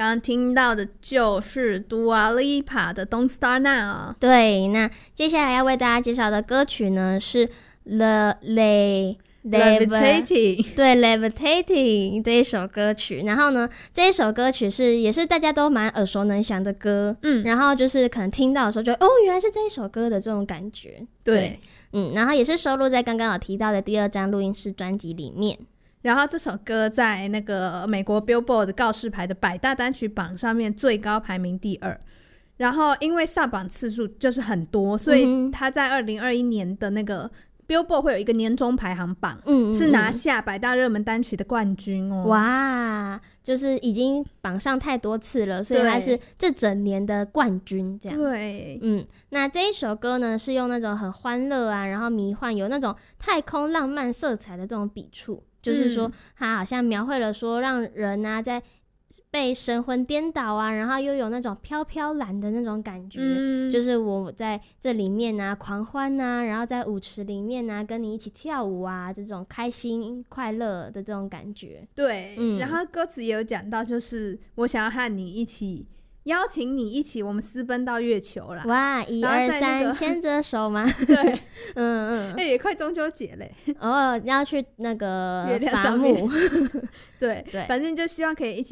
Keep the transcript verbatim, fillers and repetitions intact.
刚刚听到的就是 Dua Lipa 的 Don't Start Now。 对，那接下来要为大家介绍的歌曲呢是 The Le Levitating， 对 Levitating 这一首歌曲。然后呢，这一首歌曲是也是大家都蛮耳熟能详的歌，嗯，然后就是可能听到的时候就哦，原来是这一首歌的这种感觉。 对, 对，嗯，然后也是收录在刚刚有提到的第二张录音室专辑里面。 然后这首歌在那个美国 Billboard 的告示牌的百大单曲榜上面最高排名第二，然后因为上榜次数就是很多，所以他在二零二一年的那个 Billboard 会有一个年终排行榜，嗯嗯嗯，是拿下百大热门单曲的冠军哦。 哇，就是已经榜上太多次了，所以他是这整年的冠军这样。 对， 嗯，那这一首歌呢是用那种很欢乐啊，然后迷幻，有那种太空浪漫色彩的这种笔触，就是说它好像描绘了说让人啊在被神魂颠倒啊，然后又有那种飘飘然的那种感觉，嗯，就是我在这里面啊狂欢啊，然后在舞池里面啊跟你一起跳舞啊，这种开心快乐的这种感觉。 对，嗯，然后歌词也有讲到，就是我想要和你一起，邀请你一起，我们私奔到月球啦。 哇，一二三，牵着手吗？ 对， 嗯嗯， 欸，也快中秋节嘞。 哦，要去那个月亮伐木。 对对，反正就希望可以一起